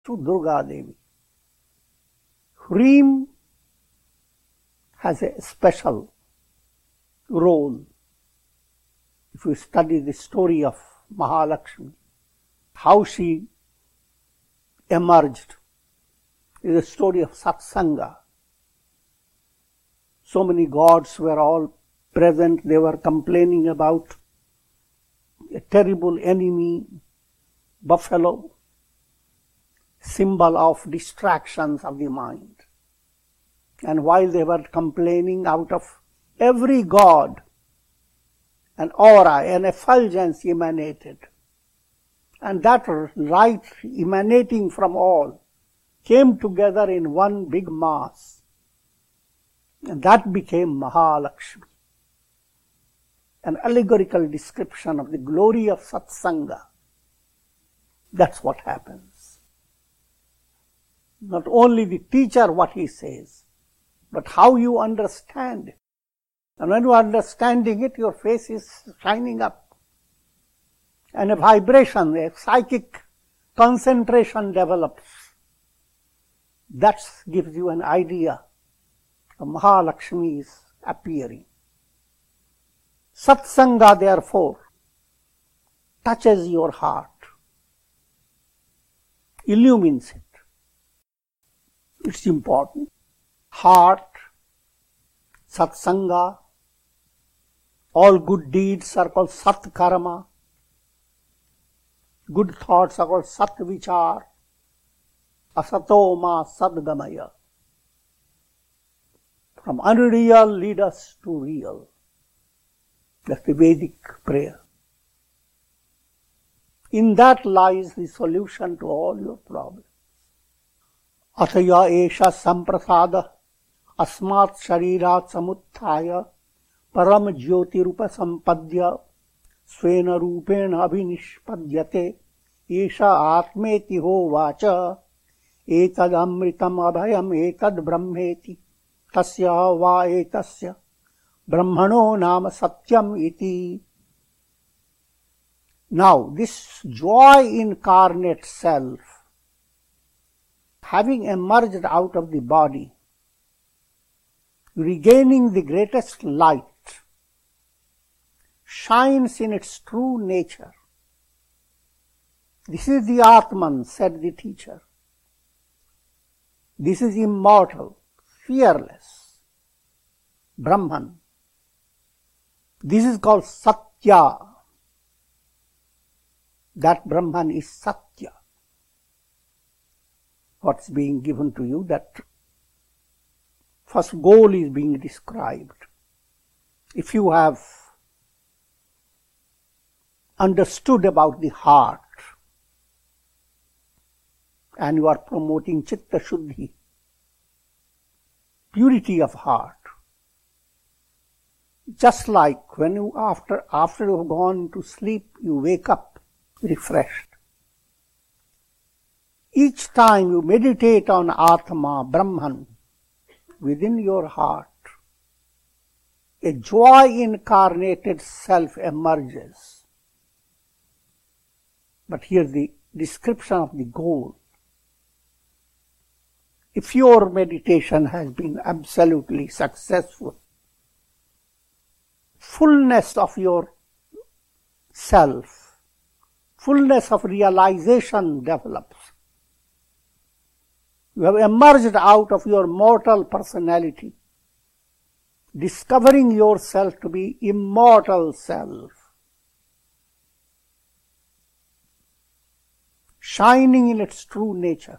to Durga Devi. Hrim has a special role. If you study the story of Mahalakshmi, how she emerged, is a story of satsanga. So many gods were all present. They were complaining about a terrible enemy, buffalo, symbol of distractions of the mind. And while they were complaining, out of every god, an aura, an effulgence emanated. And that light emanating from all came together in one big mass. And that became Mahalakshmi. An allegorical description of the glory of satsanga. That's what happens. Not only the teacher what he says, but how you understand it. And when you are understanding it, your face is shining up. And a vibration, a psychic concentration develops. That gives you an idea of Mahalakshmi is appearing. Satsanga, therefore, touches your heart, illumines it. It's important. Heart, satsanga, all good deeds are called sat karma. Good thoughts are called sat vichar. Asato ma sadgamaya. From unreal lead us to real. That's the Vedic prayer. In that lies the solution to all your problems. Athaya esha samprasada asmat sharirat samuthaya param jyoti rupa sampadya svena rupena abhinishpadyate esha atmeti ho vacha etad amritam abhayam etad brahmeti tasya va etasya brahmano nama satyam iti. Now, this joy incarnate self, having emerged out of the body, regaining the greatest light, shines in its true nature. This is the Atman, said the teacher. This is immortal, fearless, Brahman. This is called Satya. That Brahman is Satya. What's being given to you, that first goal is being described. If you have understood about the heart and you are promoting Chitta Shuddhi, purity of heart, just like when you after you have gone to sleep, you wake up refreshed. Each time you meditate on Atma, Brahman, within your heart, a joy incarnated self emerges. But here's the description of the goal. If your meditation has been absolutely successful, fullness of your self, fullness of realization develops. You have emerged out of your mortal personality, discovering yourself to be immortal self, shining in its true nature.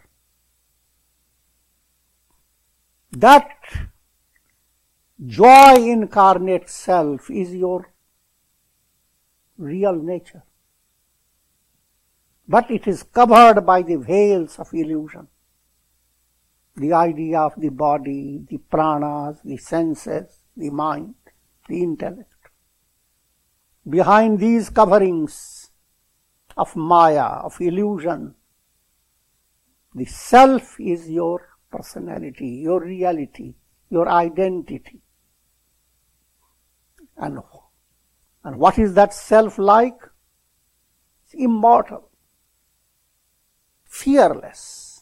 That joy incarnate self is your real nature. But it is covered by the veils of illusion. The idea of the body, the pranas, the senses, the mind, the intellect. Behind these coverings of maya, of illusion, the self is your personality, your reality, your identity. And what is that self like? It's immortal, fearless,